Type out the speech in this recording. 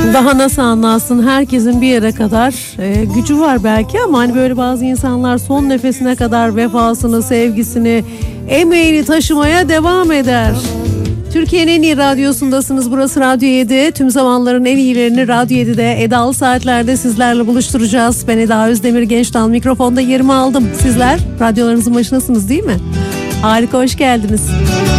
Daha nasıl anlatsın, herkesin bir yere kadar gücü var belki ama hani böyle bazı insanlar son nefesine kadar vefasını, sevgisini, emeğini taşımaya devam eder. Türkiye'nin en iyi radyosundasınız. Burası Radyo 7. Tüm zamanların en iyilerini Radyo 7'de Edalı Saatlerde sizlerle buluşturacağız. Ben Eda Özdemir Gençdal, mikrofonda yerimi aldım. Sizler radyolarınızın başındasınız değil mi? Harika, hoş geldiniz.